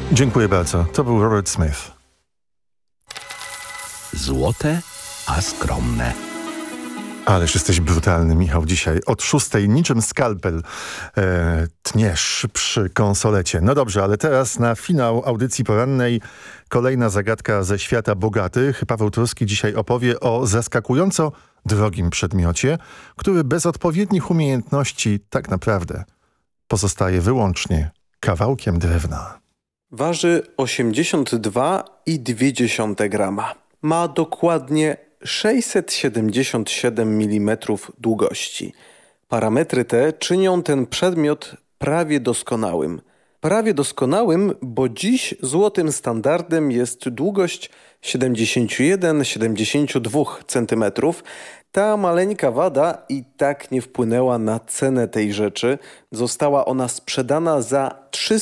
Dziękuję bardzo. To był Robert Smith. Złote, a skromne. Ależ jesteś brutalny, Michał, dzisiaj. Od 6:00 niczym skalpel tniesz przy konsolecie. No dobrze, ale teraz na finał audycji porannej kolejna zagadka ze świata bogatych. Paweł Turski dzisiaj opowie o zaskakująco drogim przedmiocie, który bez odpowiednich umiejętności tak naprawdę pozostaje wyłącznie kawałkiem drewna. Waży 82,2 grama. Ma dokładnie 677 mm długości. Parametry te czynią ten przedmiot prawie doskonałym. Prawie doskonałym, bo dziś złotym standardem jest długość 71-72 cm. Ta maleńka wada i tak nie wpłynęła na cenę tej rzeczy. Została ona sprzedana za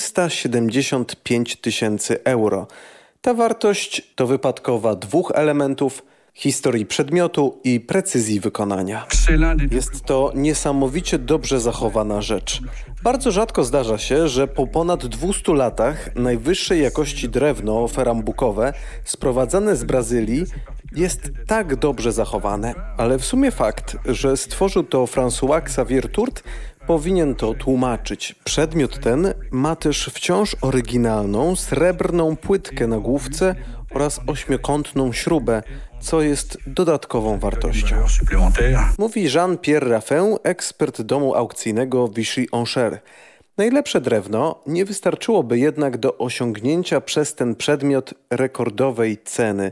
375 tysięcy euro. Ta wartość to wypadkowa dwóch elementów: historii przedmiotu i precyzji wykonania. Jest to niesamowicie dobrze zachowana rzecz. Bardzo rzadko zdarza się, że po ponad 200 latach najwyższej jakości drewno ferambukowe sprowadzane z Brazylii jest tak dobrze zachowane. Ale w sumie fakt, że stworzył to François Xavier Tourt, powinien to tłumaczyć. Przedmiot ten ma też wciąż oryginalną, srebrną płytkę na główce oraz ośmiokątną śrubę, co jest dodatkową wartością. Mówi Jean-Pierre Raffin, ekspert domu aukcyjnego Vichy Enchères. Najlepsze drewno nie wystarczyłoby jednak do osiągnięcia przez ten przedmiot rekordowej ceny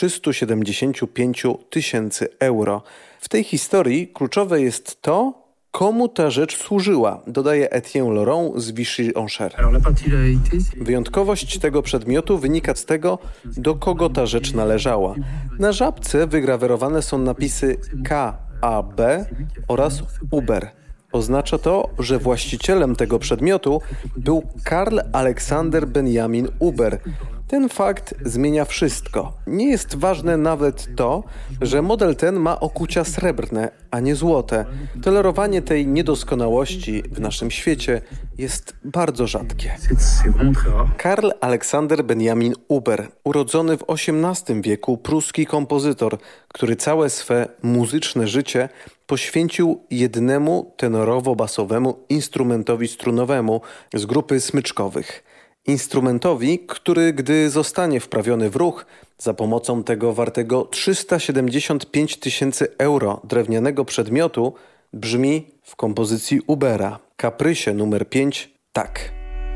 375 tysięcy euro. W tej historii kluczowe jest to, komu ta rzecz służyła, dodaje Etienne Laurent z Vichy Enchères. Wyjątkowość tego przedmiotu wynika z tego, do kogo ta rzecz należała. Na żabce wygrawerowane są napisy KAB oraz Uber. Oznacza to, że właścicielem tego przedmiotu był Karl Alexander Benjamin Uber. Ten fakt zmienia wszystko. Nie jest ważne nawet to, że model ten ma okucia srebrne, a nie złote. Tolerowanie tej niedoskonałości w naszym świecie jest bardzo rzadkie. Karl Alexander Benjamin Uber, urodzony w XVIII wieku pruski kompozytor, który całe swe muzyczne życie poświęcił jednemu tenorowo-basowemu instrumentowi strunowemu z grupy smyczkowych. Instrumentowi, który gdy zostanie wprawiony w ruch za pomocą tego wartego 375 tysięcy euro drewnianego przedmiotu, brzmi w kompozycji Ubera, Kaprysie numer 5, tak.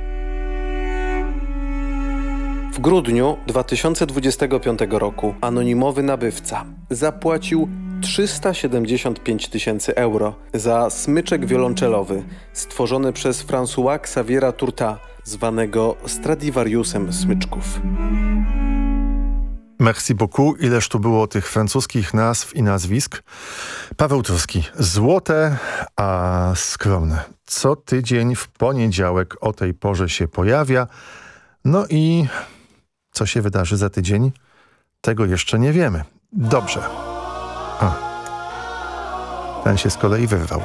W grudniu 2025 roku anonimowy nabywca zapłacił 375 tysięcy euro za smyczek wiolonczelowy stworzony przez François Xaviera Tourta, zwanego Stradivariusem smyczków. Merci beaucoup. Ileż tu było tych francuskich nazw i nazwisk. Paweł Turski. Złote, a skromne. Co tydzień w poniedziałek o tej porze się pojawia. No i co się wydarzy za tydzień? Tego jeszcze nie wiemy. Dobrze. Ten się z kolei wyrwał.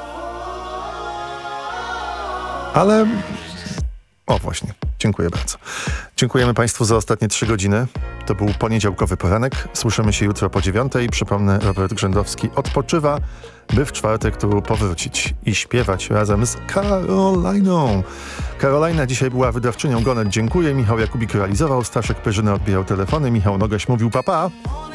Ale... O właśnie, dziękuję bardzo. Dziękujemy Państwu za ostatnie 3 godziny. To był poniedziałkowy poranek. Słyszymy się jutro po 9:00. Przypomnę, Robert Grzędowski odpoczywa, by w czwartek tu powrócić i śpiewać razem z Karoliną. Karolina dzisiaj była wydawczynią Gonet. Dziękuję. Michał Jakubik realizował, Staszek Perzyna odbierał telefony, Michał Nogaś mówił pa pa.